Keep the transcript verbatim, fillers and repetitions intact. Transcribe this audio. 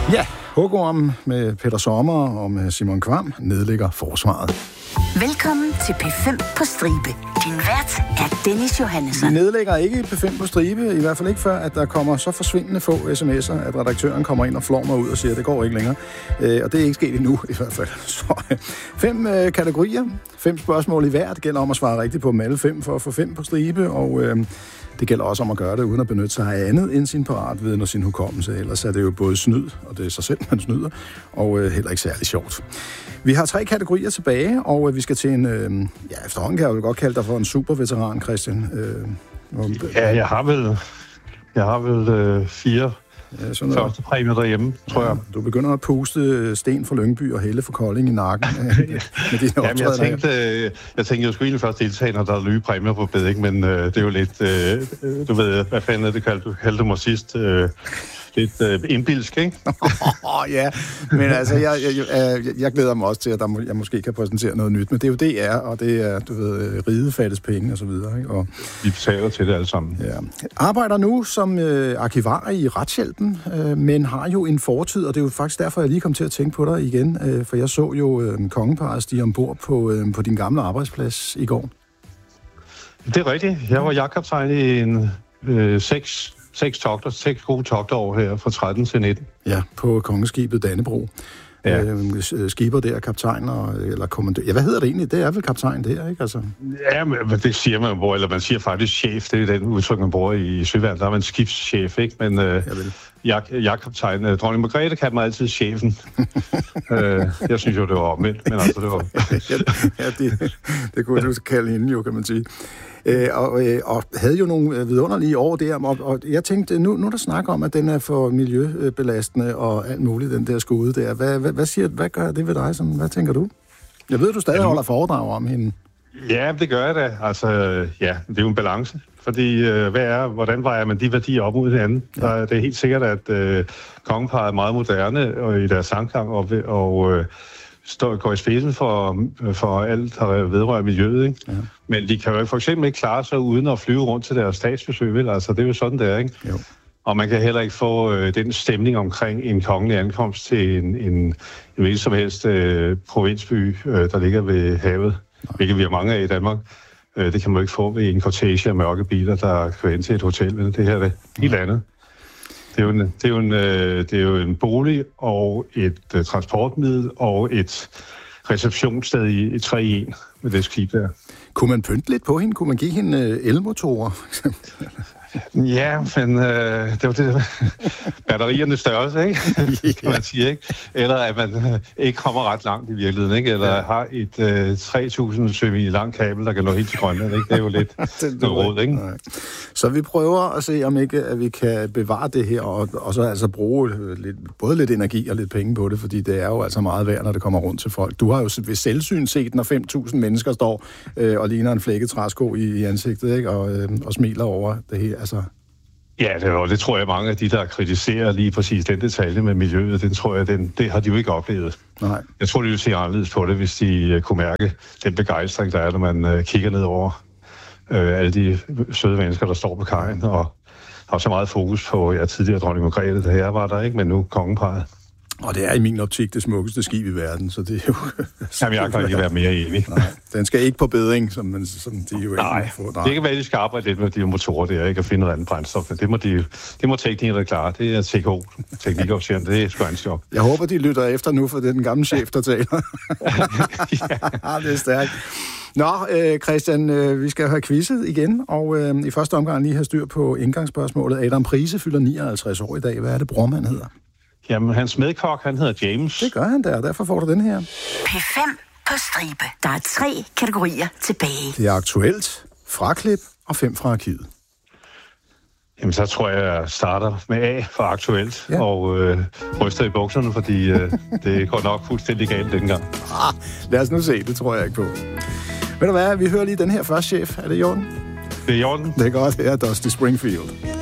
Ja, hugorm med Peter Sommer og med Simon Kvam nedlægger forsvaret. Velkommen til P fem på stribe. Din vært er Dennis Johannesson. Vi nedlægger ikke P fem på stribe, i hvert fald ikke før, at der kommer så forsvindende få sms'er, at redaktøren kommer ind og flår mig ud og siger, at det går ikke længere. Øh, og det er ikke sket endnu, i hvert fald. Så, fem øh, kategorier, fem spørgsmål i hver. Det gælder om at svare rigtigt på dem alle fem for at få fem på stribe, og øh, det gælder også om at gøre det uden at benytte sig af andet end sin paratviden og sin hukommelse. Ellers er det jo både snyd, og det er sig selv, man snyder, og øh, heller ikke særlig sjovt. Vi har tre kategorier tilbage, og vi skal til en, øh, ja, efterhånden kan jeg jo godt kalde dig for en superveteran, Christian. Øh, og, ja, jeg har vel, jeg har vel øh, fire ja, første præmier derhjemme, tror ja, jeg. Du begynder at puste sten for Lyngby og Helle for Kolding i nakken. med dine Jamen, jeg tænkte, øh, jeg tænkte, jeg skulle egentlig først deltage, når der er nye præmier på beding, men øh, det er jo lidt, øh, du ved, hvad fanden er det kaldte du kaldte mig sidst? Øh, lidt øh, indbilsk, ikke? ja, men altså, jeg, jeg, jeg, jeg glæder mig også til, at der må, jeg måske kan præsentere noget nyt, men det er jo D R, og det er, du ved, ride fattes penge og så videre, ikke? Og, vi betaler til det alle sammen. Ja. Arbejder nu som øh, arkivar i Retshjælpen, øh, men har jo en fortid, og det er jo faktisk derfor, jeg lige kom til at tænke på dig igen, øh, for jeg så jo øh, kongeparret stige ombord på, øh, på din gamle arbejdsplads i går. Det er rigtigt. Jeg var jagtkaptajn i en øh, seks Seks togter, seks gode togter over her fra tretten til nitten. Ja, på kongeskibet Dannebro. Ja. Øh, skiber der, kaptajn og, eller kommandør. Ja, hvad hedder det egentlig? Det er vel kaptajn der, ikke? Altså. Ja, men det siger man jo, eller man siger faktisk chef. Det er den udtryk, man bruger i Søværnet. Der er man skibschef, ikke? Men øh, jeg, jeg kaptajn. Dronning Margrethe kaldte mig altid chefen. øh, jeg synes jo, det var omvendt, men altså det var... ja, det, det kunne du kalde hende jo, kan man sige. Øh, og, øh, og havde jo nogle vidunderlige år der, og, og jeg tænkte, nu, nu er der snak om, at den er for miljøbelastende og alt muligt, den der skude der. Hvad, hvad, hvad, siger, hvad gør det ved dig? Sådan, hvad tænker du? Jeg ved, du stadig holder foredrag om hende. Ja, det gør jeg da. Altså, ja, det er jo en balance. Fordi, øh, hvad er, hvordan vejer man de værdier op mod hinanden? Ja. Der, det er helt sikkert, at øh, kongeparret er meget moderne og i deres sangklang, og, og øh, står, går i spidsen for, for alt, der vedrører miljøet, ikke? Ja. Men de kan jo for eksempel ikke klare sig uden at flyve rundt til deres statsbesøg, vel? Altså, det er jo sådan, det er, ikke? Jo. Og man kan heller ikke få øh, den stemning omkring en kongelig ankomst til en, en, en hvilken som helst øh, provinsby, øh, der ligger ved havet, nej, hvilket vi har mange af i Danmark. Øh, det kan man jo ikke få ved en cortege af mørke biler, der kører ind til et hotel. Men det her er det helt andet. Det er jo en, det er jo en, øh, det er jo en bolig og et øh, transportmiddel og et receptionssted i, i tre i en med det skib der. Kunne man pynte lidt på hende? Kunne man give hende øh, elmotorer, for eksempel? Ja, men øh, det var det batteriernes størrelse, ikke? Kan man sige, ikke? Eller at man øh, ikke kommer ret langt i virkeligheden, ikke? Eller ja, har et øh, tre tusind sømil langt kabel, der kan nå helt til Grønland, ikke? Det er jo lidt noget råd, ikke? Nej. Så vi prøver at se, om ikke at vi kan bevare det her, og, og så altså bruge lidt, både lidt energi og lidt penge på det, fordi det er jo altså meget værd, når det kommer rundt til folk. Du har jo ved selvsyn set, når fem tusind mennesker står øh, og ligner en flækket træsko i, i ansigtet, ikke? Og, øh, og smiler over det her. Altså. Ja, det, var, det tror jeg, mange af de, der kritiserer lige præcis den detalje med miljøet, den tror jeg, den, det har de jo ikke oplevet. Nej. Jeg tror, de ville se anderledes på det, hvis de uh, kunne mærke den begejstring, der er, når man uh, kigger ned over uh, alle de søde mennesker, der står på kajen, og har så meget fokus på, ja, tidligere dronning Margrethe, der her var der, ikke, men nu kongeparret. Og det er i min optik det smukkeste skib i verden, så det er jo... Jamen, jeg kan ikke være mere enig. Nej, den skal ikke på bedring, som, man, som de jo Nej, ikke får. Nej, det kan være, at de skal arbejde lidt med de motorer der, ikke, at finde noget andet brændstof. Det må, de, det må teknikere klare. Det er T K O, teknikofficeren, det er sgu hans job. Jeg håber, de lytter efter nu, for det er den gamle chef, der taler. Ja, det er stærkt. Nå, øh, Christian, øh, vi skal have quizzet igen, og øh, i første omgang lige have styr på indgangsspørgsmålet. Adam Prise fylder nioghalvtreds år i dag. Hvad er det, brormand hedder? Jamen, hans medkok, han hedder James. Det gør han der, og derfor får du den her. P fem på stribe. Der er tre kategorier tilbage. Det er aktuelt, fraklip og fem fra arkivet. Jamen, så tror jeg, jeg starter med A for aktuelt, ja, og øh, ryster i bukserne, fordi øh, det går nok fuldstændig galt dengang. Ah, lad os nu se, det tror jeg ikke på. Ved du hvad, vi hører lige den her først, chef. Er det i orden? Det er i orden. Det er godt, det er Dusty Springfield.